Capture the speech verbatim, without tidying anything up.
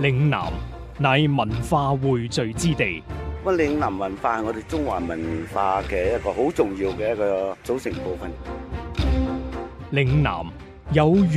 嶺南乃文化匯聚之地。 咁嶺南文化係我哋中華文化嘅一個好重要嘅一個組成部分。 嶺南有